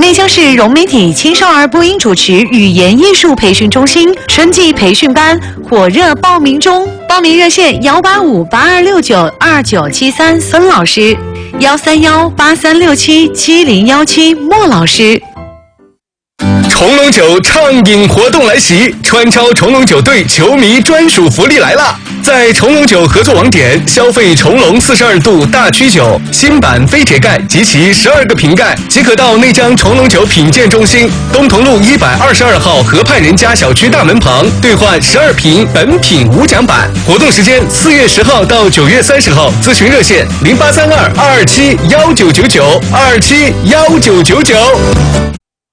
内江市融媒体青少儿播音主持语言艺术培训中心春季培训班火热报名中，报名热线18582692973孙老师，13183677017莫老师。 重龙酒畅饮活动来袭，川超重龙酒队球迷专属福利来了！在重龙酒合作网点消费重龙42度大曲酒新版飞铁盖及其12个瓶盖，即可到内江重龙酒品鉴中心东同路122号河畔人家小区大门旁兑换12瓶本品无奖版。活动时间4月10号到9月30号，咨询热线0832271999，271999。